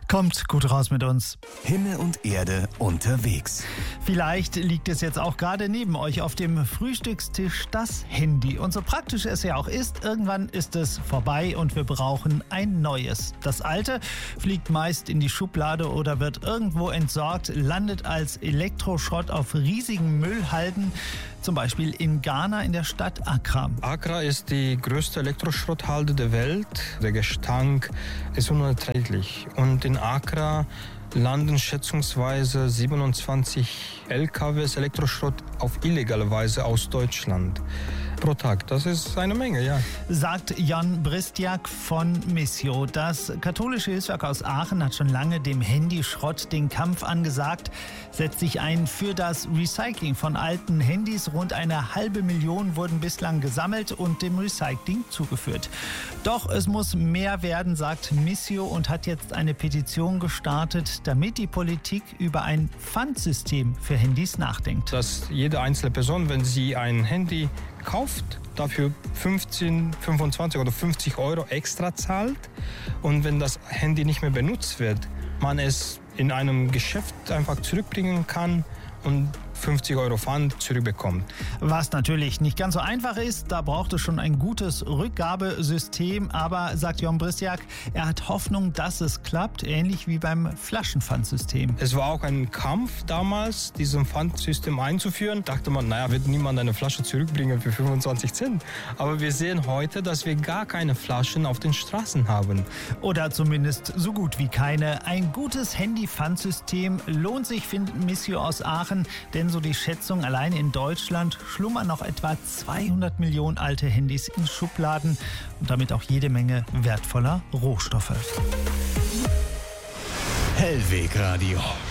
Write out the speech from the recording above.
Kommt gut raus mit uns. Himmel und Erde unterwegs. Vielleicht liegt es jetzt auch gerade neben euch auf dem Frühstückstisch das Handy. Und so praktisch es ja auch ist, irgendwann ist es vorbei und wir brauchen ein neues. Das alte fliegt meist in die Schublade oder wird irgendwo entsorgt, landet als Elektroschrott auf riesigen Müllhalden, zum Beispiel in Ghana in der Stadt Accra. Accra ist die größte Elektroschrotthalde der Welt. Der Gestank ist unerträglich. Und in Accra landen schätzungsweise 27 LKWs Elektroschrott auf illegale Weise aus Deutschland pro Tag. Das ist eine Menge, ja. Sagt Jan Bristjak von Missio. Das katholische Hilfswerk aus Aachen hat schon lange dem Handyschrott den Kampf angesagt, setzt sich ein für das Recycling von alten Handys. Rund 500.000 wurden bislang gesammelt und dem Recycling zugeführt. Doch es muss mehr werden, sagt Missio, und hat jetzt eine Petition gestartet, damit die Politik über ein Pfandsystem für Handys nachdenkt. Dass jede einzelne Person, wenn sie ein Handy kauft, dafür 15, 25 oder 50 Euro extra zahlt. Und wenn das Handy nicht mehr benutzt wird, man es in einem Geschäft einfach zurückbringen kann und 50 Euro Pfand zurückbekommt. Was natürlich nicht ganz so einfach ist, da braucht es schon ein gutes Rückgabesystem. Aber, sagt Jan Bristjak, er hat Hoffnung, dass es klappt, ähnlich wie beim Flaschenpfandsystem. Es war auch ein Kampf damals, dieses Pfandsystem einzuführen. Dachte man, wird niemand eine Flasche zurückbringen für 25 Cent. Aber wir sehen heute, dass wir gar keine Flaschen auf den Straßen haben. Oder zumindest so gut wie keine. Ein gutes Handy-Pfandsystem lohnt sich, findet Missio aus Aachen, denn so die Schätzung, allein in Deutschland schlummern noch etwa 200 Millionen alte Handys in Schubladen und damit auch jede Menge wertvoller Rohstoffe. Hellweg Radio.